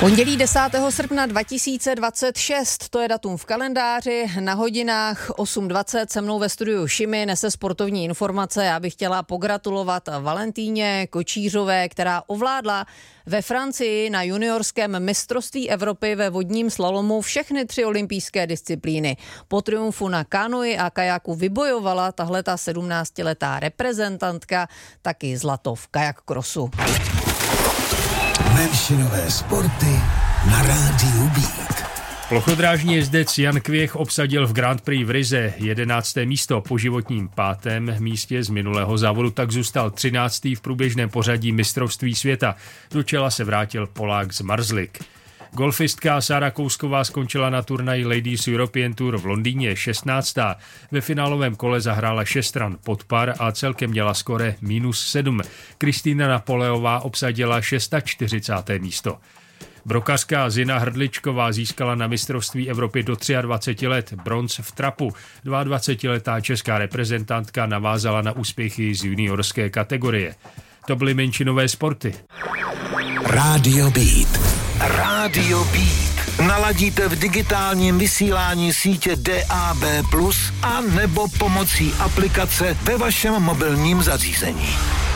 Pondělí 10. srpna 2026, to je datum v kalendáři, na hodinách 8:20 se mnou ve studiu Šimi nese sportovní informace. Já bych chtěla pogratulovat Valentíně Kočířové, která ovládla ve Francii na juniorském mistrovství Evropy ve vodním slalomu všechny 3 olympijské disciplíny. Po triumfu na kánoi a kajaku vybojovala tahleta 17letá reprezentantka taky zlato v kajak crossu. Menšinové sporty na rádiu Beat. Plochodrážní jezdec Jan Kvěch obsadil v Grand Prix v Rize 11. místo. Po životním 5. místě z minulého závodu tak zůstal 13. v průběžném pořadí mistrovství světa. Do čela se vrátil Polák z Marzlik. Golfistka Sára Kousková skončila na turnaji Ladies European Tour v Londýně 16. Ve finálovém kole zahrála 6 ran pod par a celkem měla skóre -7. Kristýna Napoleová obsadila 46. místo. Brokařka Zina Hrdličková získala na mistrovství Evropy do 23 let bronz v trapu. 22letá česká reprezentantka navázala na úspěchy z juniorské kategorie. To byly menšinové sporty. Radio Beat. Radio Beat. Naladíte v digitálním vysílání sítě DAB+, a nebo pomocí aplikace ve vašem mobilním zařízení.